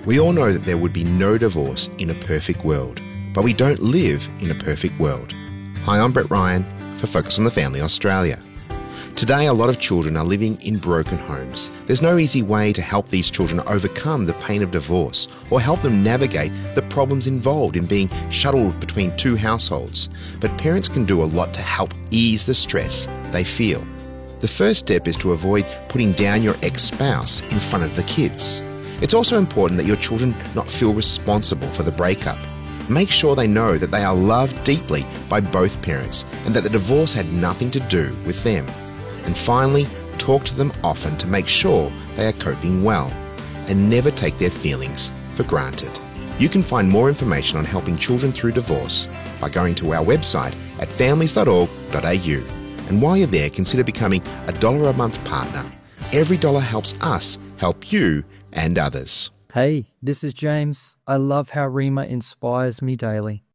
We all know that there would be no divorce in a perfect world, but we don't live in a perfect world. Hi, I'm Brett Ryan for Focus on the Family Australia. Today, a lot of children are living in broken homes. There's no easy way to help these children overcome the pain of divorce or help them navigate the problems involved in being shuttled between two households. But parents can do a lot to help ease the stress they feel. The first step is to avoid putting down your ex-spouse in front of the kids. It's also important that your children not feel responsible for the breakup. Make sure they know that they are loved deeply by both parents and that the divorce had nothing to do with them. And finally, talk to them often to make sure they are coping well and never take their feelings for granted. You can find more information on helping children through divorce by going to our website at families.org.au. And while you're there, consider becoming a $1 a month partner. Every dollar helps us help you and others. Hey, this is James. I love how Rima inspires me daily.